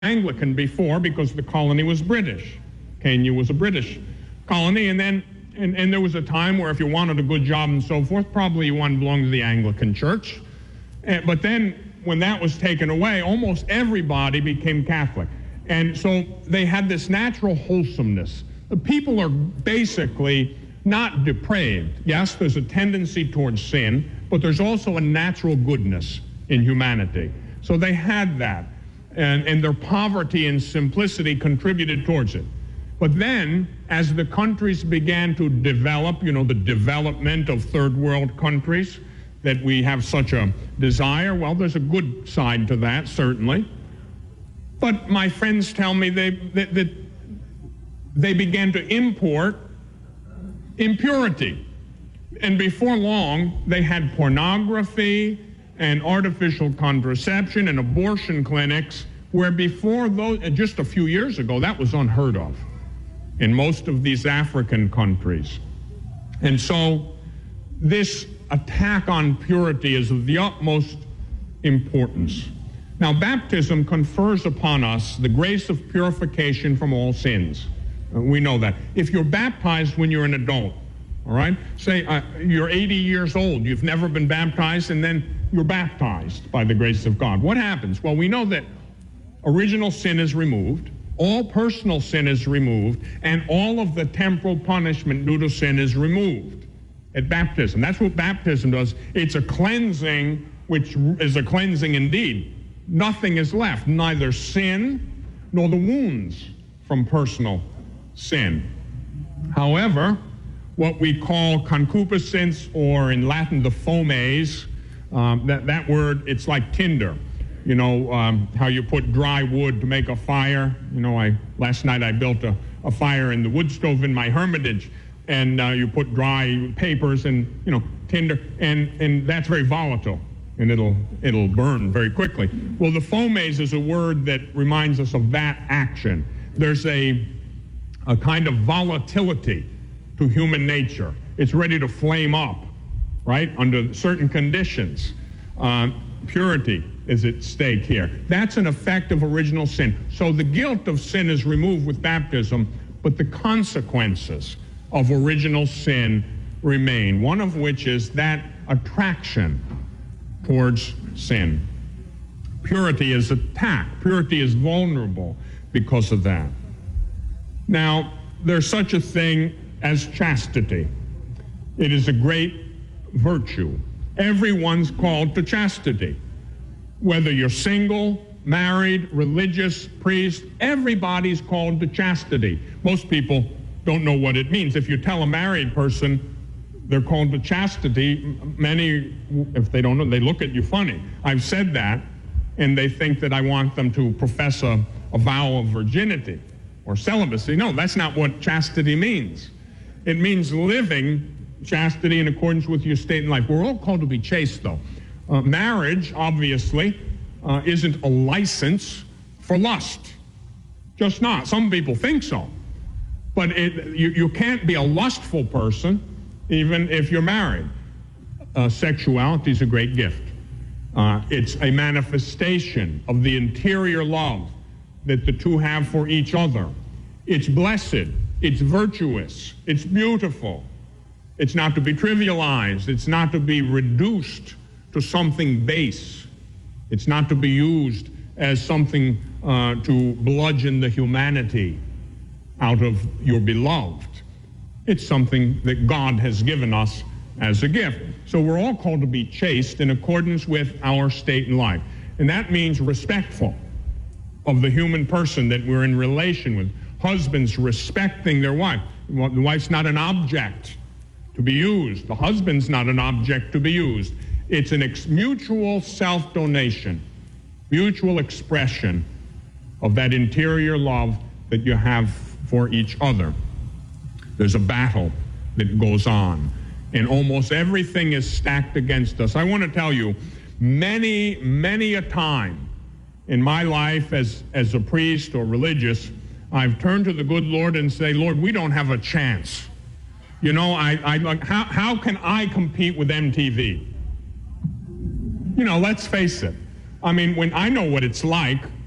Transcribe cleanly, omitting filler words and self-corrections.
Anglican before because the colony was British. Kenya was a British colony, and then and there was a time where if you wanted a good job and so forth, probably you wanted to belong to the Anglican Church. But then when that was taken away, almost everybody became Catholic. And so they had this natural wholesomeness. The people are basically not depraved. Yes, there's a tendency towards sin, but there's also a natural goodness in humanity. So they had that, and their poverty and simplicity contributed towards it. But then, as the countries began to develop, the development of third world countries that we have such a desire, well, there's a good side to that, certainly. But my friends tell me that they began to import impurity. And before long, they had pornography and artificial contraception and abortion clinics, where before those, just a few years ago, that was unheard of in most of these African countries. And so this attack on purity is of the utmost importance. Now, baptism confers upon us the grace of purification from all sins. We know that. If you're baptized when you're an adult, all right? Say you're 80 years old, you've never been baptized, and then you're baptized by the grace of God. What happens? Well, we know that original sin is removed, all personal sin is removed, and all of the temporal punishment due to sin is removed at baptism. That's what baptism does. It's a cleansing, which is a cleansing indeed. Nothing is left, neither sin nor the wounds from personal sin. However, what we call concupiscence, or in Latin the fomes, that word, it's like tinder. How you put dry wood to make a fire. Last night I built a fire in the wood stove in my hermitage, and you put dry papers and tinder, and that's very volatile, and it'll burn very quickly. Well, the fomes is a word that reminds us of that action. There's a kind of volatility to human nature. It's ready to flame up, right, under certain conditions. Purity is at stake here. That's an effect of original sin. So the guilt of sin is removed with baptism, but the consequences of original sin remain, one of which is that attraction towards sin. Purity is attacked. Purity is vulnerable because of that. Now, there's such a thing as chastity. It is a great virtue. Everyone's called to chastity. Whether you're single, married, religious, priest, everybody's called to chastity. Most people don't know what it means. If you tell a married person they're called to chastity, many, if they don't know, they look at you funny. I've said that, and they think that I want them to profess a vow of virginity or celibacy. No, that's not what chastity means. It means living chastity in accordance with your state in life. We're all called to be chaste, though. Marriage, obviously, isn't a license for lust. Just not. Some people think so. But you can't be a lustful person even if you're married. Sexuality is a great gift. It's a manifestation of the interior love that the two have for each other. It's blessed. It's virtuous. It's beautiful. It's not to be trivialized. It's not to be reduced to something base. It's not to be used as something to bludgeon the humanity out of your beloved. It's something that God has given us as a gift. So we're all called to be chaste in accordance with our state in life. And that means respectful of the human person that we're in relation with. Husbands respecting their wife. The wife's not an object to be used. The husband's not an object to be used. It's an mutual self-donation, mutual expression of that interior love that you have for each other. There's a battle that goes on, and almost everything is stacked against us. I want to tell you, many a time in my life as a priest or religious, I've turned to the good Lord and say, Lord, we don't have a chance. How can I compete with MTV? Let's face it. I mean, when I know what it's like